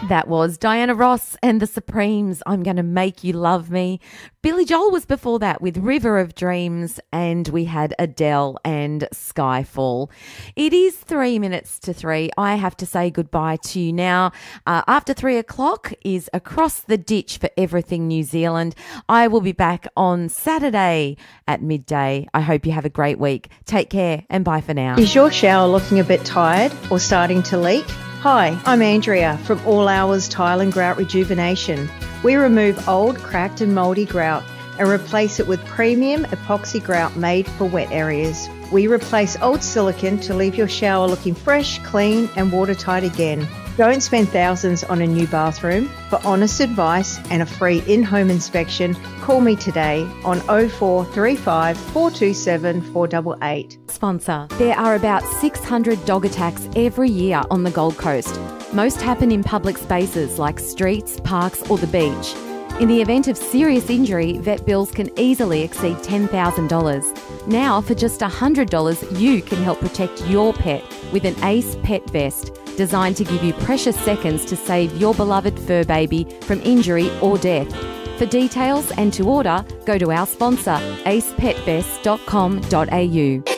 That was Diana Ross and the Supremes, I'm Gonna Make You Love Me. Billy Joel was before that with River of Dreams, and we had Adele and Skyfall. It is 3 minutes to 3. I have to say goodbye to you now. After 3 o'clock is Across the Ditch for Everything New Zealand. I will be back on Saturday at midday. I hope you have a great week. Take care and bye for now. Is your shower looking a bit tired or starting to leak? Hi, I'm Andrea from All Hours Tile and Grout Rejuvenation. We remove old, cracked and mouldy grout and replace it with premium epoxy grout made for wet areas. We replace old silicone to leave your shower looking fresh, clean and watertight again. Don't spend thousands on a new bathroom. For honest advice and a free in-home inspection, call me today on 0435 427 488. Sponsor. There are about 600 dog attacks every year on the Gold Coast. Most happen in public spaces like streets, parks or the beach. In the event of serious injury, vet bills can easily exceed $10,000. Now, for just $100, you can help protect your pet with an Ace Pet Vest, designed to give you precious seconds to save your beloved fur baby from injury or death. For details and to order, go to our sponsor, acepetvest.com.au.